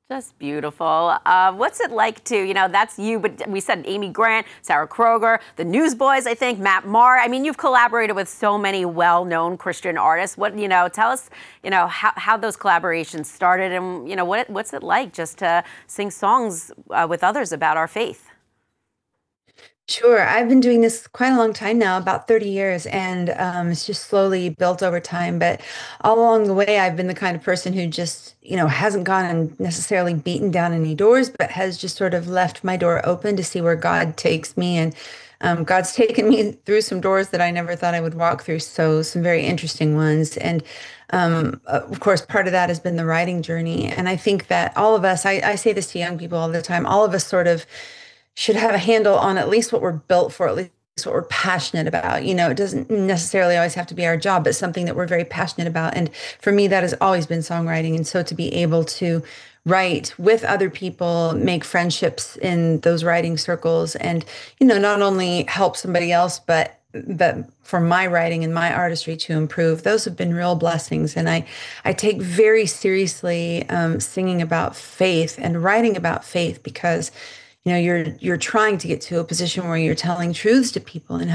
Just beautiful. What's it like to, that's you, but we said Amy Grant, Sarah Kroger, the Newsboys, I think, Matt Maher. I mean, you've collaborated with so many well-known Christian artists. Tell us, how those collaborations started and, what's it like just to sing songs with others about our faith? Sure. I've been doing this quite a long time now, about 30 years, and it's just slowly built over time. But all along the way, I've been the kind of person who just, hasn't gone and necessarily beaten down any doors, but has just sort of left my door open to see where God takes me. And God's taken me through some doors that I never thought I would walk through. So some very interesting ones. And of course, part of that has been the writing journey. And I think that all of us, I say this to young people all the time, all of us sort of should have a handle on at least what we're built for, at least what we're passionate about. It doesn't necessarily always have to be our job, but something that we're very passionate about. And for me, that has always been songwriting. And so to be able to write with other people, make friendships in those writing circles, and, not only help somebody else, but for my writing and my artistry to improve, those have been real blessings. And I take very seriously singing about faith and writing about faith because you're trying to get to a position where you're telling truths to people and